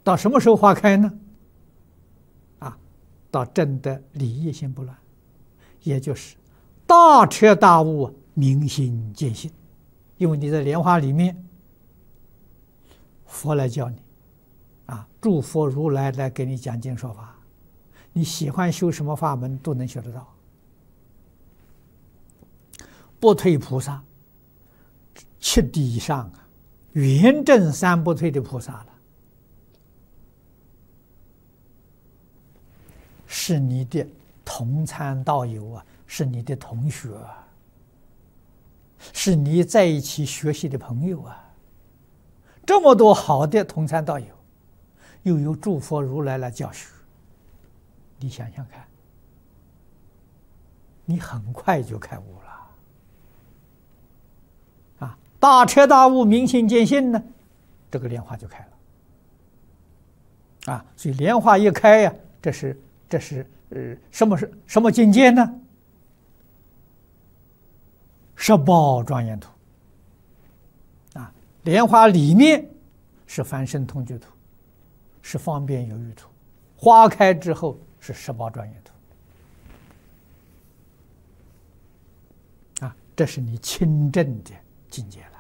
到什么时候花开呢？到正得理业心不乱，也就是大彻大悟、明心见性。因为你在莲花里面，佛来教你，诸佛如来来给你讲经说法，你喜欢修什么法门都能学得到。不退菩萨7地以上圆正三不退的菩萨了，是你的同参道友是你的同学是你在一起学习的朋友这么多好的同参道友，又有诸佛如来来教学，你想想看，你很快就开悟了大彻大悟、明心见性呢，这个莲花就开了所以莲花一开呀，这是什么境界呢？10宝庄严图莲花里面是凡圣同居图，是方便有余图，花开之后是10宝庄严图这是你亲证的境界了。